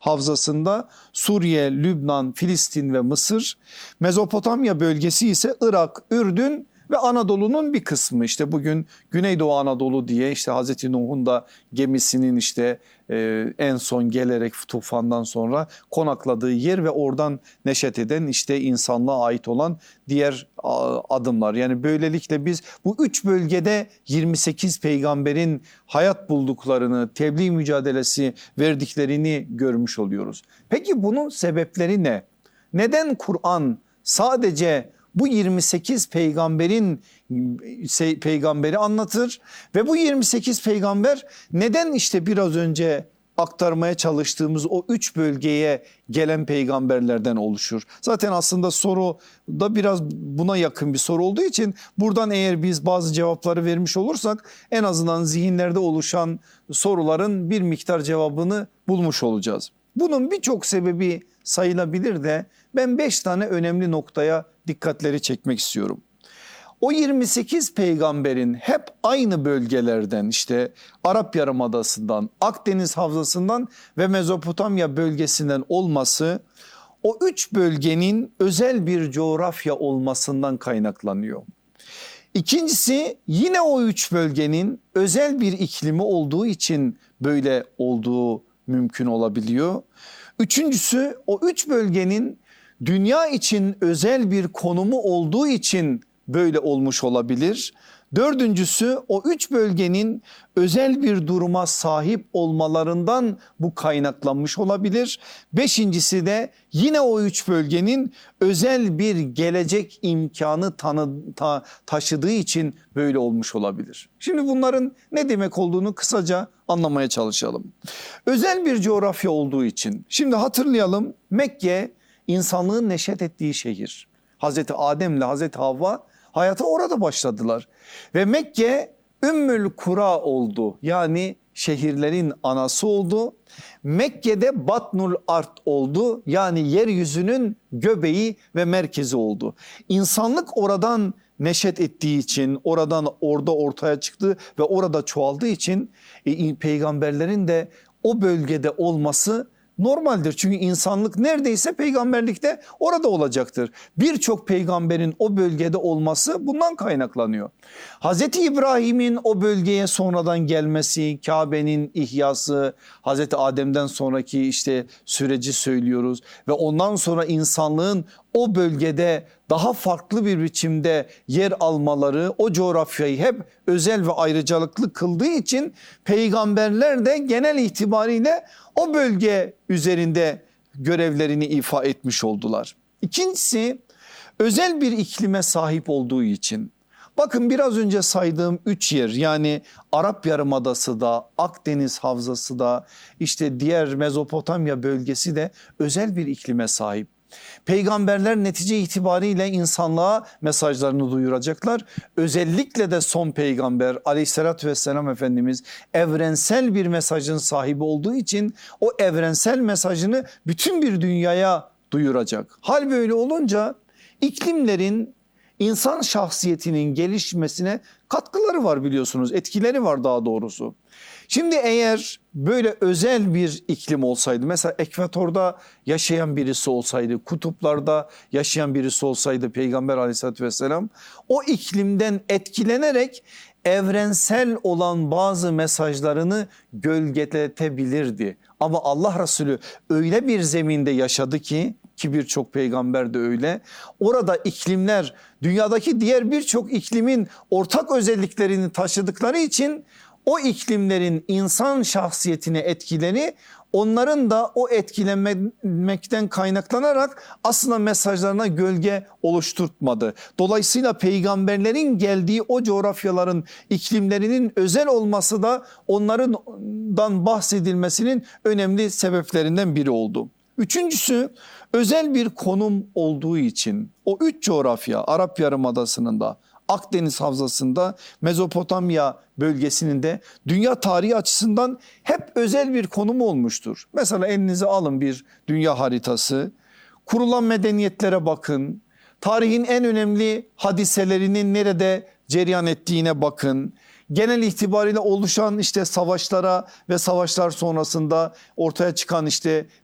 havzasında Suriye, Lübnan, Filistin ve Mısır. Mezopotamya bölgesi ise Irak, Ürdün ve Anadolu'nun bir kısmı. İşte bugün Güneydoğu Anadolu diye işte Hazreti Nuh'un da gemisinin işte en son gelerek tufandan sonra konakladığı yer ve oradan neşet eden işte insanlığa ait olan diğer adımlar. Yani böylelikle biz bu 3 bölgede 28 peygamberin hayat bulduklarını, tebliğ mücadelesi verdiklerini görmüş oluyoruz. Peki bunun sebepleri ne? Neden Kur'an sadece bu 28 peygamberi anlatır ve bu 28 peygamber neden işte biraz önce aktarmaya çalıştığımız o 3 bölgeye gelen peygamberlerden oluşur? Zaten aslında soru da biraz buna yakın bir soru olduğu için buradan eğer biz bazı cevapları vermiş olursak en azından zihinlerde oluşan soruların bir miktar cevabını bulmuş olacağız. Bunun birçok sebebi sayılabilir de ben 5 tane önemli noktaya dikkatleri çekmek istiyorum. O 28 peygamberin hep aynı bölgelerden işte Arap Yarımadası'ndan, Akdeniz Havzası'ndan ve Mezopotamya bölgesinden olması o 3 bölgenin özel bir coğrafya olmasından kaynaklanıyor. İkincisi yine o 3 bölgenin özel bir iklimi olduğu için böyle olduğu mümkün olabiliyor. Üçüncüsü o 3 bölgenin dünya için özel bir konumu olduğu için böyle olmuş olabilir. Dördüncüsü o 3 bölgenin özel bir duruma sahip olmalarından bu kaynaklanmış olabilir. Beşincisi de yine o 3 bölgenin özel bir gelecek imkanı taşıdığı için böyle olmuş olabilir. Şimdi bunların ne demek olduğunu kısaca anlamaya çalışalım. Özel bir coğrafya olduğu için şimdi hatırlayalım, Mekke insanlığın neşet ettiği şehir. Hazreti Adem ile Hazreti Havva hayata orada başladılar. Ve Mekke Ümmül Kura oldu. Yani şehirlerin anası oldu. Mekke'de Batnul Ard oldu. Yani yeryüzünün göbeği ve merkezi oldu. İnsanlık oradan neşet ettiği için, orada ortaya çıktı ve orada çoğaldığı için peygamberlerin de o bölgede olması normaldir. Çünkü insanlık neredeyse peygamberlikte orada olacaktır. Birçok peygamberin o bölgede olması bundan kaynaklanıyor. Hazreti İbrahim'in o bölgeye sonradan gelmesi, Kabe'nin ihyası, Hazreti Adem'den sonraki işte süreci söylüyoruz ve ondan sonra insanlığın o bölgede daha farklı bir biçimde yer almaları o coğrafyayı hep özel ve ayrıcalıklı kıldığı için peygamberler de genel itibariyle o bölge üzerinde görevlerini ifa etmiş oldular. İkincisi özel bir iklime sahip olduğu için. Bakın biraz önce saydığım 3 yer, yani Arap Yarımadası da, Akdeniz Havzası da, işte diğer Mezopotamya bölgesi de özel bir iklime sahip. Peygamberler netice itibariyle insanlığa mesajlarını duyuracaklar. Özellikle de son peygamber aleyhissalatü vesselam Efendimiz evrensel bir mesajın sahibi olduğu için o evrensel mesajını bütün bir dünyaya duyuracak. Hal böyle olunca iklimlerin insan şahsiyetinin gelişmesine katkıları var, biliyorsunuz, etkileri var daha doğrusu. Şimdi eğer böyle özel bir iklim olsaydı, mesela ekvatorda yaşayan birisi olsaydı, kutuplarda yaşayan birisi olsaydı Peygamber aleyhissalatü vesselam o iklimden etkilenerek evrensel olan bazı mesajlarını gölgeletebilirdi. Ama Allah Resulü öyle bir zeminde yaşadı ki birçok peygamber de öyle. Orada iklimler dünyadaki diğer birçok iklimin ortak özelliklerini taşıdıkları için o iklimlerin insan şahsiyetine etkileri onların da o etkilenmekten kaynaklanarak aslında mesajlarına gölge oluşturtmadı. Dolayısıyla peygamberlerin geldiği o coğrafyaların iklimlerinin özel olması da onlardan bahsedilmesinin önemli sebeplerinden biri oldu. Üçüncüsü özel bir konum olduğu için o 3 coğrafya, Arap Yarımadası'nın da, Akdeniz Havzası'nda, Mezopotamya bölgesinin de dünya tarihi açısından hep özel bir konumu olmuştur. Mesela elinize alın bir dünya haritası, kurulan medeniyetlere bakın, tarihin en önemli hadiselerinin nerede cereyan ettiğine bakın. Genel itibariyle oluşan işte savaşlara ve savaşlar sonrasında ortaya çıkan işte